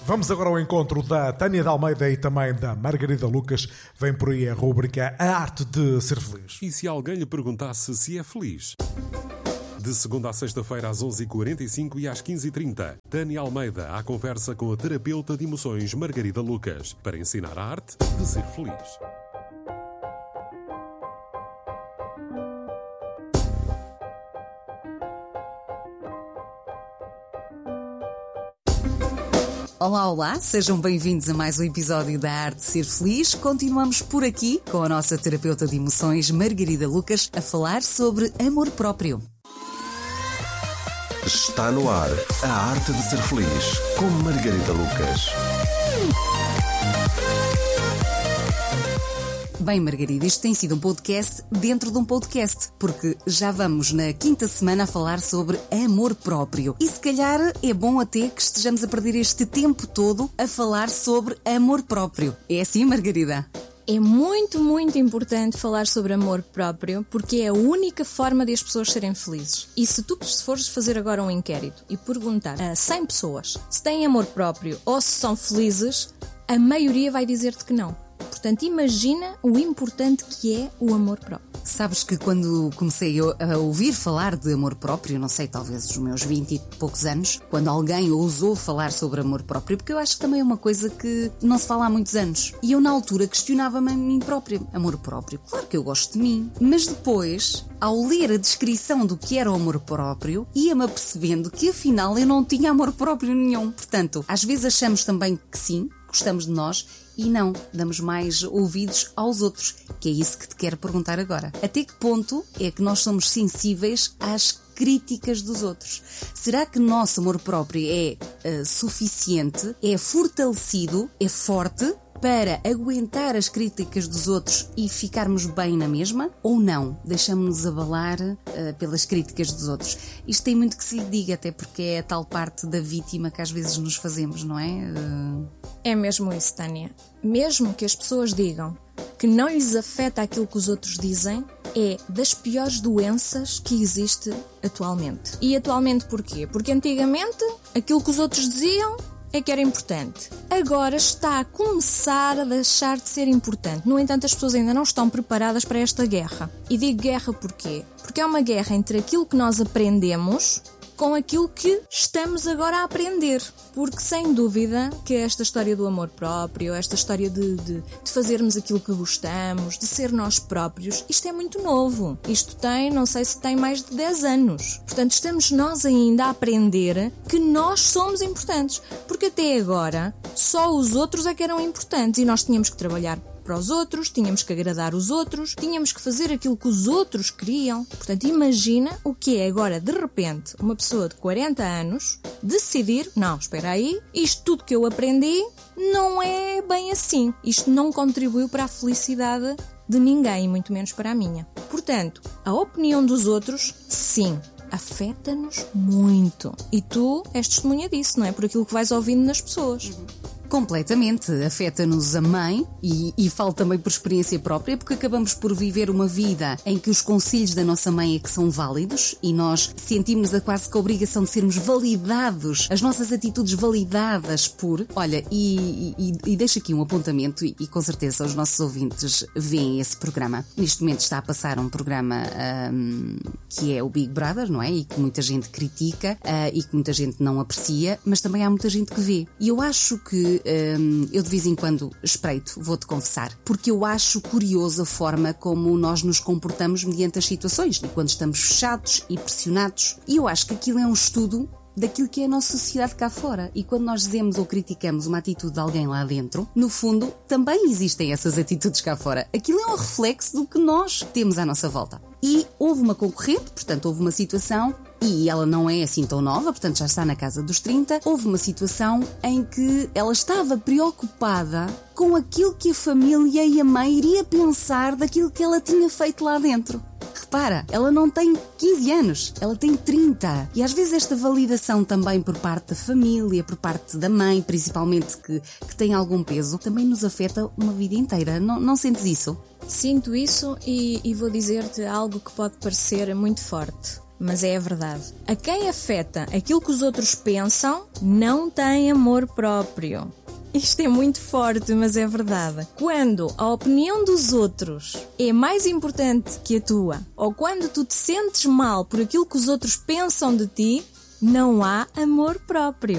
Vamos agora ao encontro da Tânia de Almeida e também da Margarida Lucas. Vem por aí a rúbrica A Arte de Ser Feliz. E se alguém lhe perguntasse se é feliz? De segunda a sexta-feira às 11h45 e às 15h30, Tânia Almeida à conversa com a terapeuta de emoções Margarida Lucas para ensinar a arte de ser feliz. Olá, olá, sejam bem-vindos a mais um episódio da Arte de Ser Feliz. Continuamos por aqui com a nossa terapeuta de emoções, Margarida Lucas, a falar sobre amor próprio. Está no ar a Arte de Ser Feliz, com Margarida Lucas. Bem, Margarida, isto tem sido um podcast dentro de um podcast, porque já vamos na quinta semana a falar sobre amor próprio. E se calhar é bom até que estejamos a perder este tempo todo a falar sobre amor próprio. É assim, Margarida? É muito, muito importante falar sobre amor próprio, porque é a única forma de as pessoas serem felizes. E se tu fores fazer agora um inquérito e perguntar a 100 pessoas se têm amor próprio ou se são felizes, a maioria vai dizer-te que não. Portanto, imagina o importante que é o amor próprio. Sabes que quando comecei a ouvir falar de amor próprio, não sei, talvez os meus 20 e poucos anos, quando alguém ousou falar sobre amor próprio, porque eu acho que também é uma coisa que não se fala há muitos anos. E eu na altura questionava-me a mim própria. Amor próprio? Claro que eu gosto de mim. Mas depois, ao ler a descrição do que era o amor próprio, ia-me apercebendo que afinal eu não tinha amor próprio nenhum. Portanto, às vezes achamos também que sim, gostamos de nós, e não, damos mais ouvidos aos outros, que é isso que te quero perguntar agora. Até que ponto é que nós somos sensíveis às críticas dos outros? Será que nosso amor próprio é suficiente, é fortalecido, é forte para aguentar as críticas dos outros e ficarmos bem na mesma? Ou não? Deixamos-nos abalar pelas críticas dos outros? Isto tem muito que se lhe diga, até porque é a tal parte da vítima que às vezes nos fazemos, não é? É mesmo isso, Tânia. Mesmo que as pessoas digam que não lhes afeta aquilo que os outros dizem, é das piores doenças que existe atualmente. E atualmente porquê? Porque antigamente aquilo que os outros diziam é que era importante. Agora está a começar a deixar de ser importante. No entanto, as pessoas ainda não estão preparadas para esta guerra. E digo guerra porquê? Porque é uma guerra entre aquilo que nós aprendemos com aquilo que estamos agora a aprender. Porque, sem dúvida, que esta história do amor próprio, esta história de fazermos aquilo que gostamos, de ser nós próprios, isto é muito novo. Isto tem, não sei se tem mais de 10 anos. Portanto, estamos nós ainda a aprender que nós somos importantes. Porque até agora, só os outros é que eram importantes e nós tínhamos que trabalhar para os outros, tínhamos que agradar os outros, tínhamos que fazer aquilo que os outros queriam. Portanto, imagina o que é agora, de repente, uma pessoa de 40 anos decidir, não, espera aí, isto tudo que eu aprendi não é bem assim. Isto não contribuiu para a felicidade de ninguém, muito menos para a minha. Portanto, a opinião dos outros, sim, afeta-nos muito. E tu és testemunha disso, não é? Por aquilo que vais ouvindo nas pessoas. Completamente, afeta-nos a mãe e falo também por experiência própria, porque acabamos por viver uma vida em que os conselhos da nossa mãe é que são válidos e nós sentimos quase que a obrigação de sermos validados, as nossas atitudes validadas por... Olha, e deixo aqui um apontamento e com certeza os nossos ouvintes veem esse programa. Neste momento está a passar um programa que é o Big Brother, não é? E que muita gente critica e que muita gente não aprecia, mas também há muita gente que vê. E eu acho que eu de vez em quando espreito, vou-te confessar, porque eu acho curioso a forma como nós nos comportamos mediante as situações e quando estamos fechados e pressionados. E eu acho que aquilo é um estudo daquilo que é a nossa sociedade cá fora. E quando nós dizemos ou criticamos uma atitude de alguém lá dentro, no fundo, também existem essas atitudes cá fora. Aquilo é um reflexo do que nós temos à nossa volta. E houve uma concorrente, portanto, houve uma situação, e ela não é assim tão nova, portanto já está na casa dos 30, houve uma situação em que ela estava preocupada com aquilo que a família e a mãe iria pensar daquilo que ela tinha feito lá dentro. Repara, ela não tem 15 anos, ela tem 30. E às vezes esta validação também por parte da família, por parte da mãe, principalmente, que tem algum peso, também nos afeta uma vida inteira. Não sentes isso? Sinto isso e vou dizer-te algo que pode parecer muito forte. mas é a verdade. A quem afeta aquilo que os outros pensam, não tem amor próprio. Isto é muito forte, mas é verdade. Quando a opinião dos outros é mais importante que a tua, ou quando tu te sentes mal por aquilo que os outros pensam de ti, não há amor próprio.